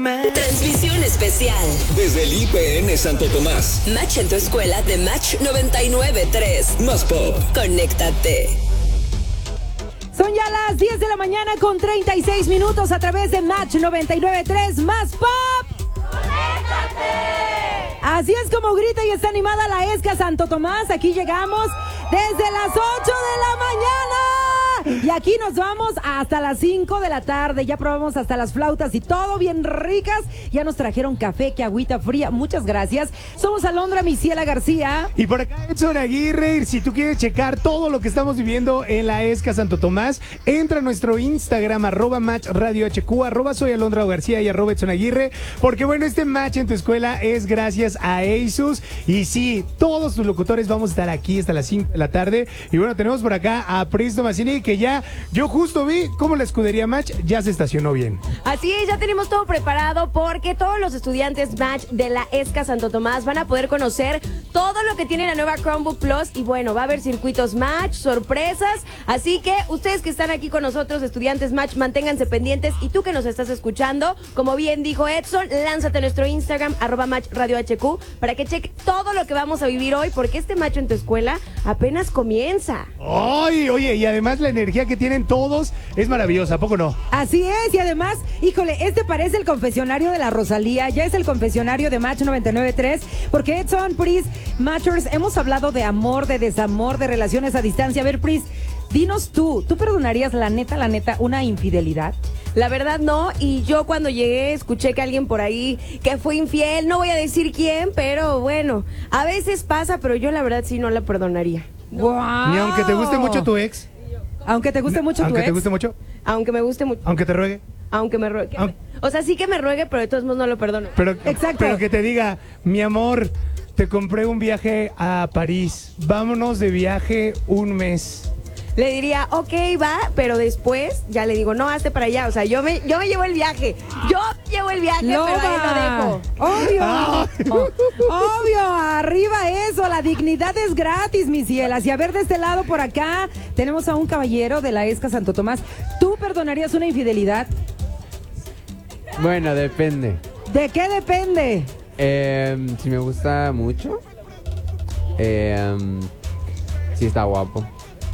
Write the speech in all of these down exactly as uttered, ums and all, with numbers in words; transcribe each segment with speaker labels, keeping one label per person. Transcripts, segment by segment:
Speaker 1: Transmisión especial
Speaker 2: desde el I P N Santo Tomás.
Speaker 1: Match en tu escuela de Match noventa y nueve punto tres.
Speaker 2: Más Pop.
Speaker 1: Conéctate.
Speaker 3: Son ya las diez de la mañana con treinta y seis minutos a través de Match noventa y nueve punto tres. Más Pop. ¡Conéctate! Así es como grita y está animada la ESCA Santo Tomás. Aquí llegamos desde las ocho de la mañana. Y aquí nos vamos hasta las cinco de la tarde. Ya probamos hasta las flautas y todo bien ricas. Ya nos trajeron café, que agüita fría. Muchas gracias. Somos Alondra Misiela García.
Speaker 4: Y por acá Edson Aguirre. Si tú quieres checar todo lo que estamos viviendo en la ESCA Santo Tomás, entra a nuestro Instagram, arroba Match Radio H Q, arroba soy Alondra García y arroba Edson Aguirre. Porque bueno, este Match en tu escuela es gracias a Asus. Y sí, todos tus locutores vamos a estar aquí hasta las cinco de la tarde. Y bueno, tenemos por acá a Presto Mazzini, que ya yo justo vi cómo la escudería Match ya se estacionó bien.
Speaker 5: Así es, ya tenemos todo preparado porque todos los estudiantes Match de la ESCA Santo Tomás van a poder conocer todo lo que tiene la nueva Chromebook Plus. Y bueno, va a haber circuitos Match, sorpresas. Así que ustedes que están aquí con nosotros, estudiantes Match, manténganse pendientes. Y tú que nos estás escuchando, como bien dijo Edson, lánzate a nuestro Instagram, arroba Match Radio H Q, para que cheque todo lo que vamos a vivir hoy, porque este Match en tu escuela apenas comienza.
Speaker 4: Ay, oye, y además la energía que tienen todos es maravillosa, ¿a poco no?
Speaker 3: Así es, y además, híjole, este parece el confesionario de la Rosalía, ya es el confesionario de Match noventa y nueve punto tres, porque Edson, Pris, Matchers, hemos hablado de amor, de desamor, de relaciones a distancia. A ver, Pris, dinos tú, ¿tú perdonarías la neta, la neta, una infidelidad?
Speaker 5: La verdad no, y yo cuando llegué escuché que alguien por ahí que fue infiel, no voy a decir quién, pero bueno, a veces pasa, pero yo la verdad sí no la perdonaría.
Speaker 3: ¡Wow!
Speaker 4: Ni aunque te guste mucho tu ex.
Speaker 3: Aunque te guste mucho tu
Speaker 4: Aunque
Speaker 3: ex.
Speaker 4: te guste mucho.
Speaker 5: Aunque me guste mucho.
Speaker 4: Aunque te ruegue.
Speaker 5: Aunque me ruegue.
Speaker 4: Aun-
Speaker 5: O sea, sí que me ruegue, pero de todos modos no lo perdono.
Speaker 4: Pero,
Speaker 3: Exacto.
Speaker 4: pero que te diga, mi amor, te compré un viaje a París. Vámonos de viaje un mes.
Speaker 5: Le diría, ok, va, pero después ya le digo, no, hazte para allá. O sea, yo me, yo me llevo el viaje. Yo llevo el viaje,
Speaker 3: Loba.
Speaker 5: pero ahí lo dejo.
Speaker 3: Obvio.
Speaker 4: Ay.
Speaker 3: O- obvio, arriba eso, la dignidad es gratis, mis cielas. Y a ver, de este lado por acá tenemos a un caballero de la ESCA Santo Tomás. ¿Tú perdonarías una infidelidad?
Speaker 6: Bueno, depende.
Speaker 3: ¿De qué depende?
Speaker 6: Eh, si me gusta mucho, eh, si está guapo.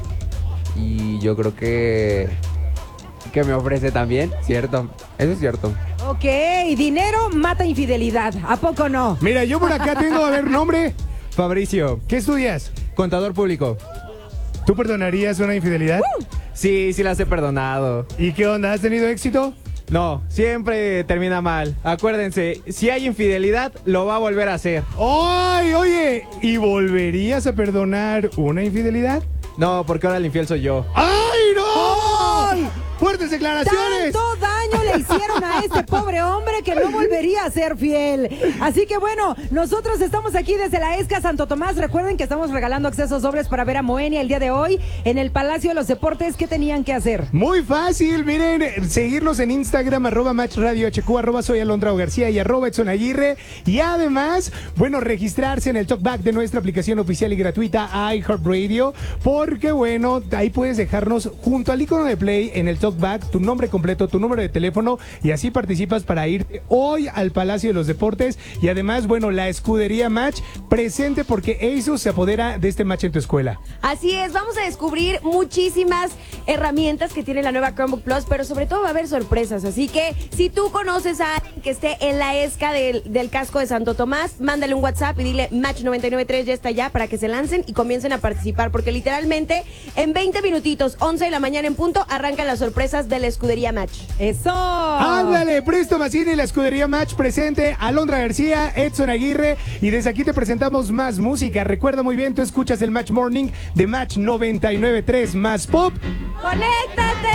Speaker 6: Y yo creo que que me ofrece también, ¿cierto? Eso es cierto.
Speaker 3: Ok, dinero mata infidelidad, ¿a poco no?
Speaker 4: Mira, yo por acá tengo, a ver, nombre.
Speaker 6: Fabricio,
Speaker 4: ¿Qué estudias?
Speaker 6: contador público.
Speaker 4: ¿Tú perdonarías una infidelidad?
Speaker 6: Sí, sí las he perdonado.
Speaker 4: ¿Y qué onda? ¿Has tenido éxito?
Speaker 6: No, siempre termina mal. Acuérdense, si hay infidelidad, lo va a volver a hacer.
Speaker 4: ¡Ay, oye! ¿Y volverías a perdonar una infidelidad?
Speaker 6: No, porque ahora el infiel soy yo.
Speaker 4: ¡Ay, no!
Speaker 3: ¡Ay!
Speaker 4: ¡Fuertes declaraciones!
Speaker 3: Tanto daño le hicieron a este pobre hombre que no volvería a ser fiel. Así que bueno, nosotros estamos aquí desde la ESCA Santo Tomás. Recuerden que estamos regalando accesos dobles para ver a Moenia el día de hoy en el Palacio de los Deportes. ¿Qué tenían que hacer?
Speaker 4: Muy fácil, miren, seguirnos en Instagram, arroba Match Radio H Q, arroba soy Alondra García y arroba Edson Aguirre. Y además, bueno, registrarse en el talkback de nuestra aplicación oficial y gratuita iHeartRadio, porque bueno, ahí puedes dejarnos junto al icono de play en el talkback tu nombre completo, tu número de teléfono, y así participas para ir hoy al Palacio de los Deportes. Y además, bueno, la escudería Match presente, porque Asus se apodera de este Match en tu escuela.
Speaker 5: Así es, vamos a descubrir muchísimas herramientas que tiene la nueva Chromebook Plus, pero sobre todo va a haber sorpresas. Así que si tú conoces a alguien que esté en la ESCA del, del casco de Santo Tomás, mándale un WhatsApp y dile Match noventa y nueve punto tres ya está allá, para que se lancen y comiencen a participar, porque literalmente en veinte minutitos, once de la mañana en punto, arrancan las sorpresas de la escudería Match.
Speaker 3: ¡Eso!
Speaker 4: Ándale, Presto Mazzini, la escudería Match presente, Alondra García, Edson Aguirre, y desde aquí te presentamos más música. Recuerda muy bien, tú escuchas el Match Morning de Match noventa y nueve punto tres, Más Pop.
Speaker 5: ¡Conéctate!